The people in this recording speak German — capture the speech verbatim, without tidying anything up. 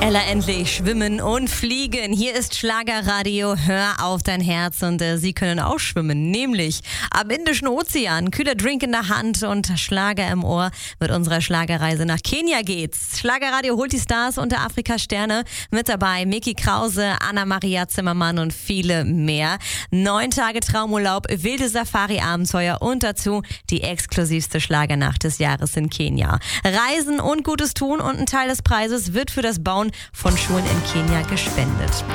Ella endlich schwimmen und fliegen. Hier ist Schlagerradio. Hör auf dein Herz und äh, Sie können auch schwimmen, nämlich am Indischen Ozean. Kühler Drink in der Hand und Schlager im Ohr. Mit unserer Schlagerreise nach Kenia geht's. Schlagerradio holt die Stars unter Afrikas Sterne. Mit dabei Micky Krause, Anna-Maria Zimmermann und viele mehr. Neun Tage Traumurlaub, wilde Safari-Abenteuer und dazu die exklusivste Schlagernacht des Jahres in Kenia. Reisen und Gutes tun und ein Teil des Preises wird für das Bauen von Schulen in Kenia gespendet.